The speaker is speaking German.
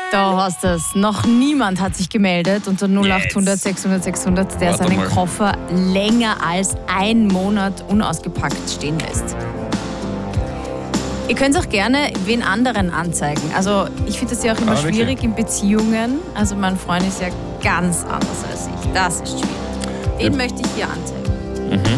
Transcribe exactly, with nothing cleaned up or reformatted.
Da hast du es. Noch niemand hat sich gemeldet unter null achthundert sechshundert sechshundert, der Warte seinen mal. Koffer länger als einen Monat unausgepackt stehen lässt. Ihr könnt auch gerne wen anderen anzeigen. Also ich finde das ja auch immer Ah, wirklich? schwierig in Beziehungen. Also mein Freund ist ja ganz anders als ich. Das ist schwierig. Den Ja. möchte ich hier anzeigen. Mhm.